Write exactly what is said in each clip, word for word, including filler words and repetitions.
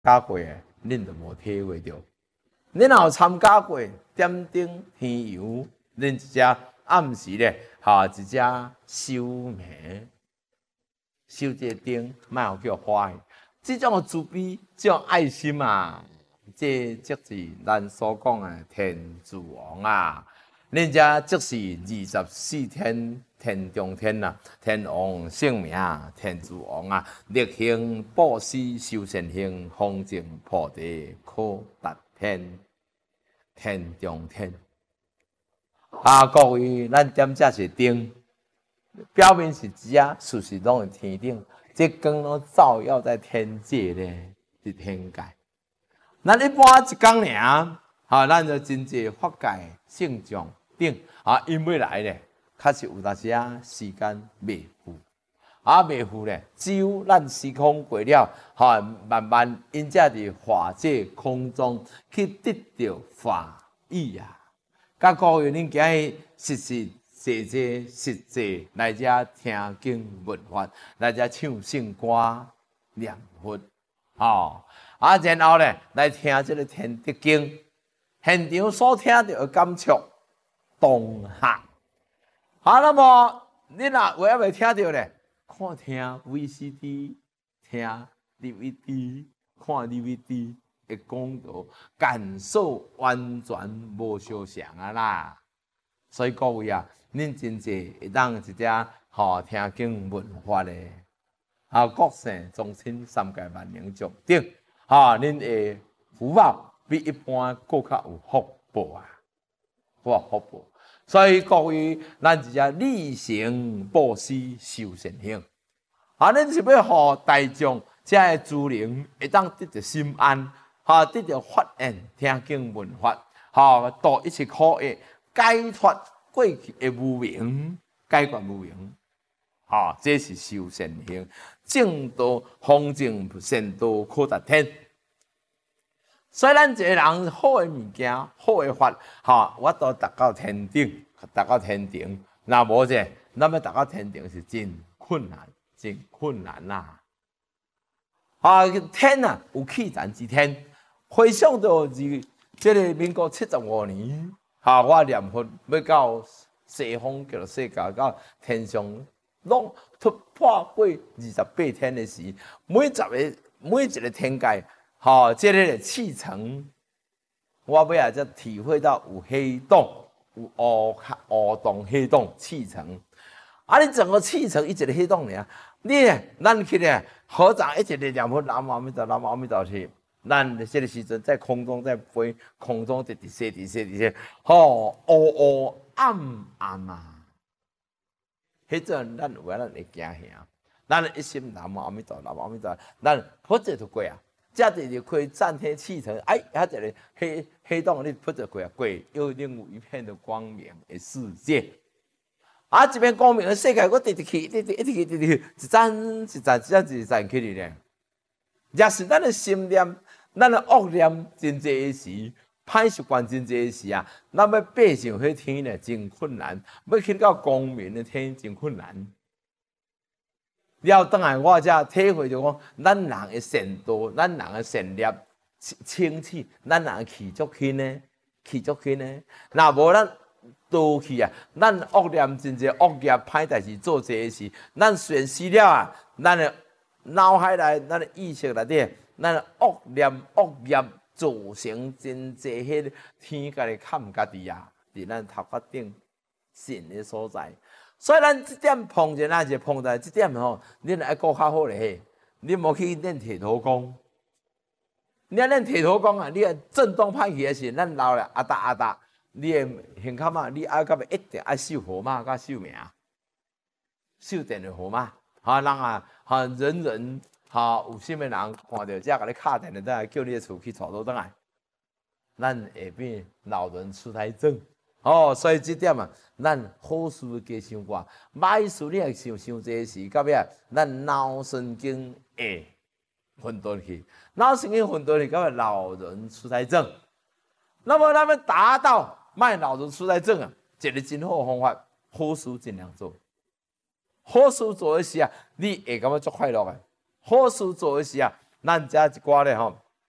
加过诶，恁就无体会着。恁若有参加过点灯天游，恁一只暗时咧，哈，一只收暝，收一个灯，莫有叫花。这种诶慈悲，这种爱心啊，这即是咱所讲诶天主王啊。恁遮即是二十四天天中天啊，天王圣名，天主王啊，力行布施修善行，方正菩提可达天，天中天。啊，各位，咱点遮是灯，表面是纸啊，事实拢是天顶，这光拢照耀在天界咧，是天界。咱一般一工尔，哈，咱就真济法界圣像顶。啊，因为来咧，确实有当时啊时间未赴，啊未赴咧，只有咱时空过了，哈，慢慢因则伫化界空中去得到法义啊。甲各位恁今日实实际际实际来遮听经闻法，来遮唱圣歌念佛，吼、啊，然后咧来听这个天德经，现场所听到的感触。同学，好，那么你若有还未听到咧，看听 V C D， 听 D V D， 看 D V D 会讲到感受完全无相像啊啦。所以各位啊，恁真济会当一只吼听经闻法咧，啊，国圣众生三界万灵众顶，哈，恁的福报比一般更较有福报啊，有福报。所以各位，咱一只力行布施修善行，啊，恁是要互大众遮个诸灵会当得到心安，哈，得到法缘听经闻法，哈，度一切苦厄，解脱过去的无明，解决无明，哈，这是修善行，正道方正善道可达天。所以咱一个人好的物件、好的法，哈，我都达到天顶，达到天顶。那无者，咱要达到天顶是真困难，真困难啦、啊。啊，天啊，有气战之天。回想到是这个民国七十五年，哈、啊，我念佛要到西方极乐世界，到天上，拢突破过二十八天的时，每十个每一个天界。好、哦，这个气层，我尾仔才体会到有黑洞，有乌乌洞、黑洞气层。啊，你整个气层一直个黑洞呢，你咱去咧，合掌一直咧念佛，南无阿弥陀，南无阿弥陀去。咱这个时阵在空中在飞，空中直直飞，直直直直，吼，乌乌暗暗啊。迄阵咱有啊，咱会惊吓，咱一心南无阿弥陀，南无阿弥陀，咱佛者就过啊。这就可以占天气层，哎，它这个黑黑洞你不着过啊过，又另有一片的光明的世界。啊，这片光明的世界，我直直去，直直一直去，直直一站一站一站一站去里咧。若是咱的心念，咱的恶念真济时，歹习惯真济时啊，咱要爬上迄天咧真困难，要去到光明的天真困难。了当来，我才体会着讲，咱人的善道，咱人的善业清气，咱人气足轻呢，气足轻呢。若无咱倒去啊，咱恶念真济恶业歹代志做这时，咱损失了啊，咱的脑海内、咱的意识内底，咱的恶念恶业造成真济迄天家己看家己啊，伫咱头壳顶神的所在。所以咱这点碰见咱就碰在这点吼，你来顾较好咧。你莫去练铁头功，你要练铁头功啊！你震动派去的时，咱老了阿达阿达，你的胸口嘛，你爱到尾一定爱守号码甲守命，守电的号码。哈人啊，哈人人哈有心的人看到这甲你敲电的，再来叫你的厝去带倒转来，咱下边老人痴呆症。哦，所以这点啊，咱好事加想挂，歹事你也想想这事，到尾啊，咱脑神经会混沌去，脑神经混沌去，到尾老人痴呆症。那么咱们达到卖老人痴呆症啊，一个真好的方法，好事尽量做。好事做的时啊，你会感觉足快乐的。好事做的时啊，咱遮一寡咧吼，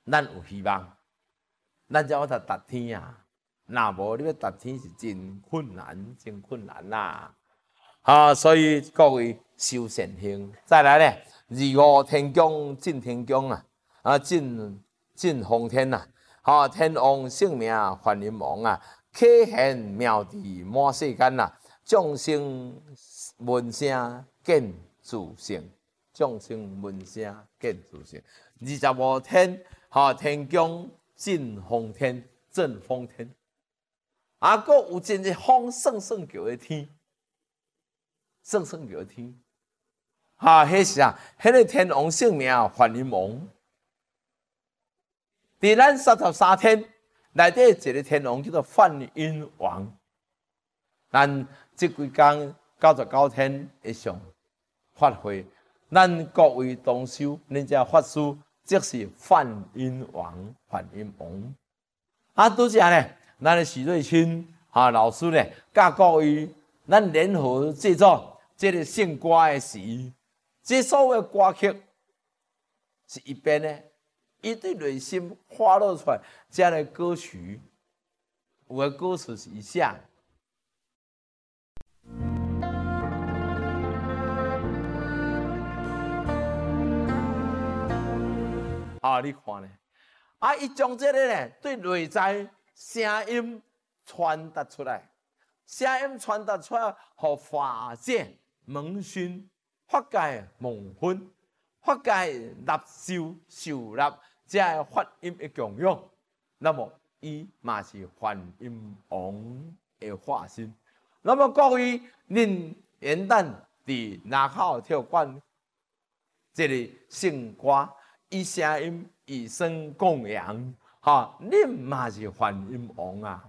咱有希望，咱才有得达天啊！若无你要达天是真困难，真困难啦！啊，所以各位修善行，再来咧，二五天宫进天宫啊，啊进进奉天啊，啊天王性命梵音王啊，启现妙智满世间啊，众生闻声见自性，众生闻声见自性。二十五天，哈天宫进奉天，正奉天，啊，搁有真一风圣圣叫的天。圣圣叫天，哈，迄是啊，迄个天王性命梵音王。伫咱三十三天内底一个天王叫做梵音王。咱即几天九十九天会上发挥，咱各位同修，恁遮法师即是梵音王，梵音王。啊，拄则咧，咱的许瑞清哈老师咧，教各位。咱联合制作这个圣歌的时，这所有歌曲是一边呢，伊对内心发露出来这样的歌曲，有的歌词是以下。啊，你看呢？啊，伊将这个呢对内在声音传达出来。声音传达出来，互法界蒙熏，法界蒙熏，法界纳受受纳，这个法音的供养，那么伊嘛是梵音王的化身。那么各位，恁元旦伫南口跳馆，这个圣歌，以声音以身供养，哈，恁嘛是梵音王啊！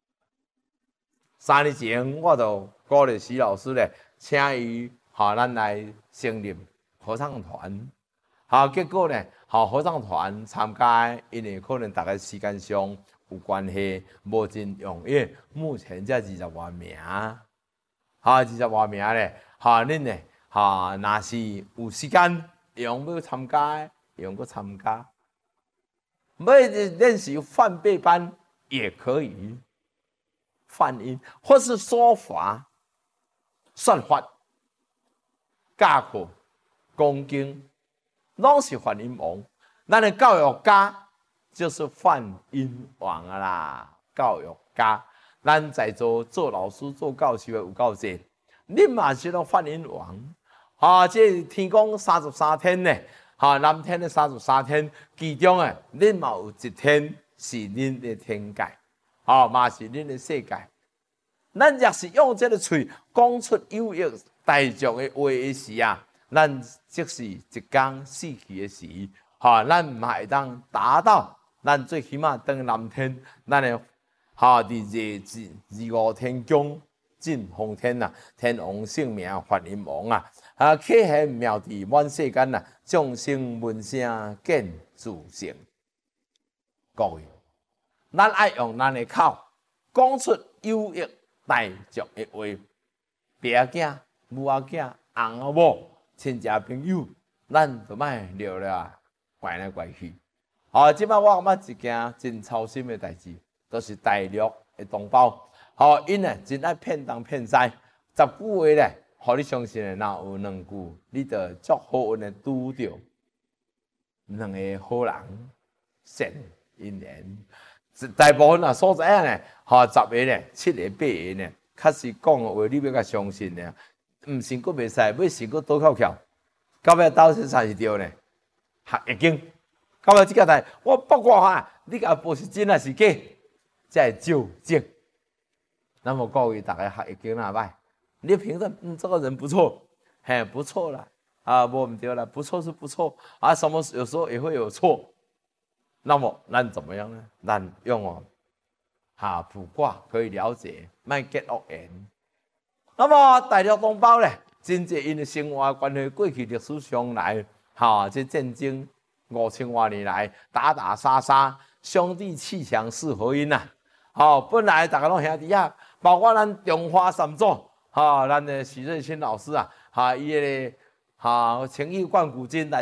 三年前，我就鼓励徐老师咧，请伊哈咱来成立合唱团。哈，结果咧，哈合唱团参加，因为可能大家时间上有关系，无真踊跃。目前才二十外名，哈二十外名咧，哈恁咧，哈若是有时间用要参加，用个参加。要练习梵背班也可以。梵音，或是说法、算法、教课、讲经，拢是梵音王。咱的教育家就是梵音王啊啦！教育家，咱在座做老师、做教授的有够济，恁嘛是种梵音王。啊，这天公三十三天呢，哈，南天的三十三天，其中诶，恁嘛有一天是恁的天界。哦，嘛是恁的世界。咱若是用这个嘴讲出有益大众的话的时啊，咱即是一天死去的时，哈，咱嘛会当达到咱最起码登南天，咱的哈伫二二五天宫进奉天呐，天王性命梵音王啊，啊启现妙智满世间呐，众生闻声见自性。各位，咱爱用咱的口讲出有益大众的话，爸囝、母仔囝、翁仔某、亲戚朋友，咱就莫聊了，怪来怪去。哦，即摆我感觉一件真操心的代志，都是大陆的同胞。哦，因呢真爱骗东骗西，十句话咧，互你相信的，若有两句，你着足好运的拄着两个好人，善因缘。大部分啊所在啊呢，吼十个呢，七个八个呢，确实讲的话，你要甲相信呢，毋信佫袂使，要信佫多靠巧，到尾斗先才是对呢。学易经，到尾即个代，我八卦哈，你甲报是真还是假，才会究竟。那么各位大家学易经哪歹？你评论，嗯，这个人不错，嘿，不错啦，啊，无毋对啦，不错是不错，啊，什么有时候也会有错。那么咱怎么样呢？咱用哦，哈卜卦可以了解，莫结恶缘。那么大陆同胞呢，真济因的生活关系，过去历史上来，哈，这战争五千多年来打打杀杀，兄弟阋墙是何因呐？好，本来大家拢兄弟啊，包括咱中华三祖，哈，咱的许瑞清老师啊，哈，伊个哈情义贯古今来。